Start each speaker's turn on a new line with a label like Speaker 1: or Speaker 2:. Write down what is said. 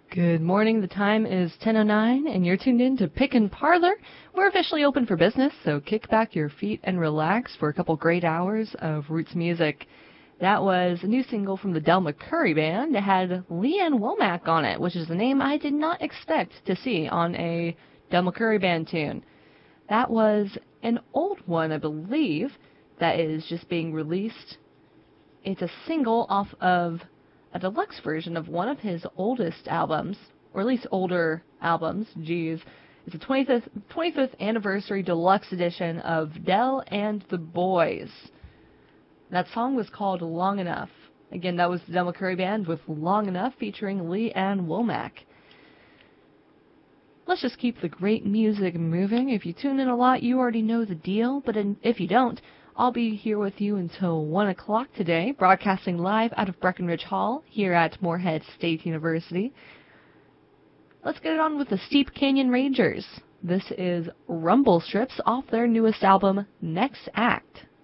Speaker 1: Good morning. The time is 10:09, and you're tuned in to Pickin' Parlor. We're officially open for business, so kick back your feet and relax for a couple great hours of roots music. That was a new single from the Del McCoury Band. It had Leanne Womack on it, which is a name I did not expect to see on a Del McCoury Band tune. That was an old one, I believe, that is just being released. It's a single off of a deluxe version of one of his oldest albums, or at least older albums. Geez. It's a 25th anniversary deluxe edition of Del and the Boys. That song was called Long Enough. Again, that was the Del McCoury Band with Long Enough featuring Leanne Womack. Let's just keep the great music moving. If you tune in a lot, you already know the deal, but if you don't, I'll be here with you until 1 o'clock today, broadcasting live out of Breckenridge Hall here at Morehead State University. Let's get it on with the Steep Canyon Rangers. This is Rumble Strips off their newest album, Next Act.